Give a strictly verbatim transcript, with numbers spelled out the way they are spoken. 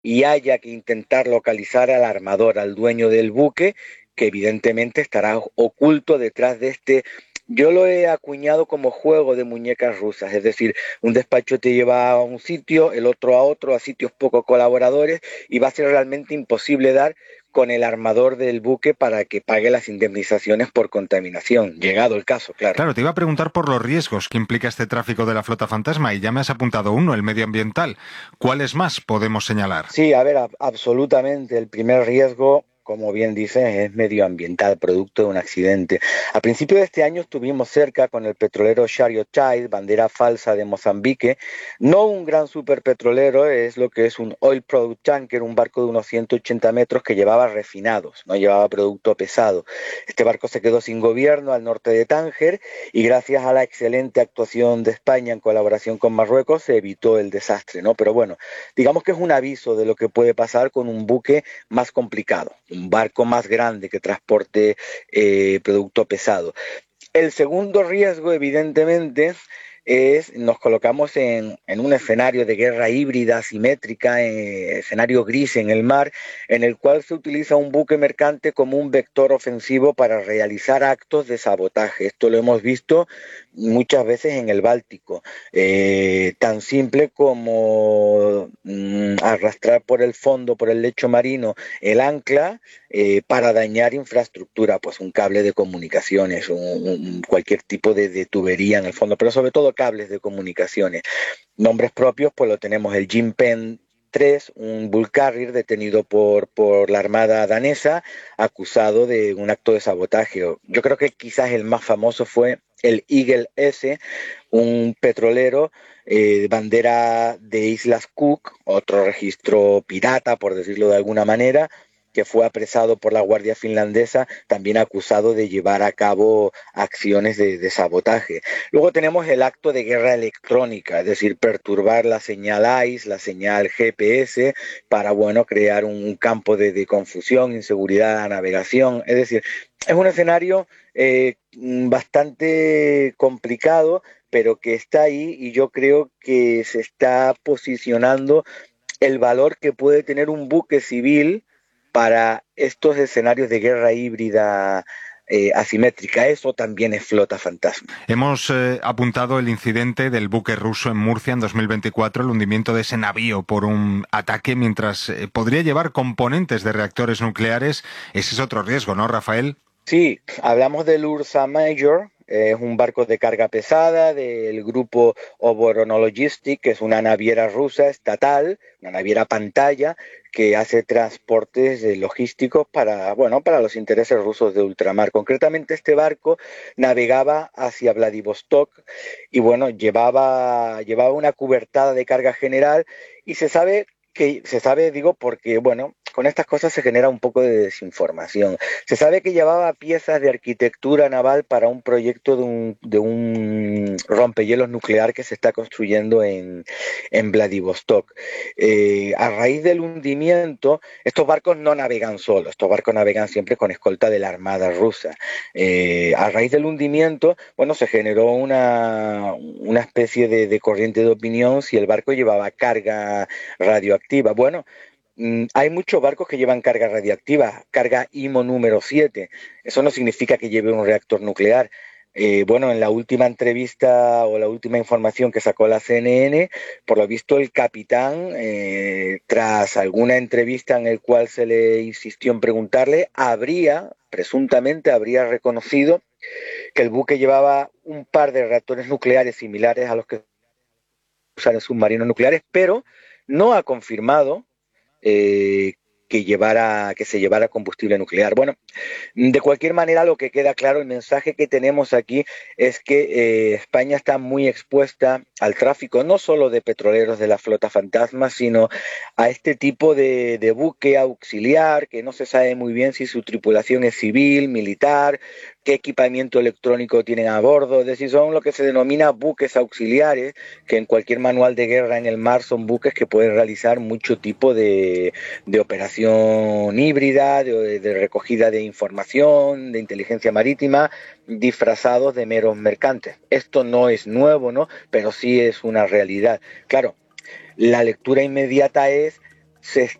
y haya que intentar localizar al armador, al dueño del buque, que evidentemente estará oculto detrás de este. Yo lo he acuñado como juego de muñecas rusas, es decir, un despacho te lleva a un sitio, el otro a otro, a sitios poco colaboradores, y va a ser realmente imposible dar con el armador del buque para que pague las indemnizaciones por contaminación, llegado el caso, claro. Claro, te iba a preguntar por los riesgos que implica este tráfico de la flota fantasma y ya me has apuntado uno, el medioambiental. ¿Cuáles más podemos señalar? Sí, a ver, a- absolutamente. El primer riesgo, como bien dices, es medioambiental, producto de un accidente. A principios de este año estuvimos cerca con el petrolero Chariot Child, bandera falsa de Mozambique. No un gran superpetrolero, es lo que es un oil product tanker, un barco de unos ciento ochenta metros que llevaba refinados, no llevaba producto pesado. Este barco se quedó sin gobierno al norte de Tánger y gracias a la excelente actuación de España en colaboración con Marruecos se evitó el desastre, ¿no? Pero bueno, digamos que es un aviso de lo que puede pasar con un buque más complicado, un barco más grande que transporte eh, producto pesado. El segundo riesgo, evidentemente, es nos colocamos en, en un escenario de guerra híbrida, asimétrica, eh, escenario gris en el mar, en el cual se utiliza un buque mercante como un vector ofensivo para realizar actos de sabotaje. Esto lo hemos visto muchas veces en el Báltico, eh, tan simple como mm, arrastrar por el fondo, por el lecho marino, el ancla eh, para dañar infraestructura, pues un cable de comunicaciones, un, un, cualquier tipo de, de, tubería en el fondo, pero sobre todo cables de comunicaciones. Nombres propios, pues lo tenemos el Jim Penn tres, un bull carrier detenido por, por la Armada danesa, acusado de un acto de sabotaje. Yo creo que quizás el más famoso fue el Eagle S, un petrolero eh, bandera de Islas Cook, otro registro pirata, por decirlo de alguna manera, que fue apresado por la Guardia Finlandesa, también acusado de llevar a cabo acciones de, de sabotaje. Luego tenemos el acto de guerra electrónica, es decir, perturbar la señal I C E, la señal G P S, para, bueno, crear un campo de, de confusión, inseguridad a la navegación. Es decir, es un escenario eh, bastante complicado, pero que está ahí y yo creo que se está posicionando el valor que puede tener un buque civil para estos escenarios de guerra híbrida eh, asimétrica. Eso también es flota fantasma. Hemos eh, apuntado el incidente del buque ruso en Murcia en dos mil veinticuatro, el hundimiento de ese navío por un ataque mientras eh, podría llevar componentes de reactores nucleares. Ese es otro riesgo, ¿no, Rafael? Sí, hablamos del Ursa Major, es un barco de carga pesada del grupo Oboronologistic, que es una naviera rusa estatal, una naviera pantalla, que hace transportes logísticos para, bueno, para los intereses rusos de ultramar. Concretamente, este barco navegaba hacia Vladivostok y, bueno, llevaba, llevaba una cubertada de carga general y se sabe que se sabe, digo, porque, bueno, con estas cosas se genera un poco de desinformación. Se sabe que llevaba piezas de arquitectura naval para un proyecto de un, de un rompehielos nuclear que se está construyendo en, en Vladivostok. Eh, a raíz del hundimiento, estos barcos no navegan solos, estos barcos navegan siempre con escolta de la Armada rusa. Eh, a raíz del hundimiento, bueno, se generó una, una especie de, de corriente de opinión si el barco llevaba carga radioactiva. Bueno, hay muchos barcos que llevan carga radiactiva, carga I M O número siete. Eso no significa que lleve un reactor nuclear. Eh, bueno, en la última entrevista o la última información que sacó la C N N, por lo visto el capitán, eh, tras alguna entrevista en el cual se le insistió en preguntarle, habría, presuntamente habría reconocido que el buque llevaba un par de reactores nucleares similares a los que usan en submarinos nucleares, pero no ha confirmado eh, que llevara, que se llevara combustible nuclear. Bueno, de cualquier manera, lo que queda claro, el mensaje que tenemos aquí es que eh, España está muy expuesta al tráfico, no solo de petroleros de la flota fantasma, sino a este tipo de, de buque auxiliar, que no se sabe muy bien si su tripulación es civil, militar, qué equipamiento electrónico tienen a bordo, es decir, son lo que se denomina buques auxiliares, que en cualquier manual de guerra en el mar son buques que pueden realizar mucho tipo de, de operación híbrida, de, de recogida de información, de inteligencia marítima, disfrazados de meros mercantes. Esto no es nuevo, ¿no? Pero sí es una realidad. Claro, la lectura inmediata es se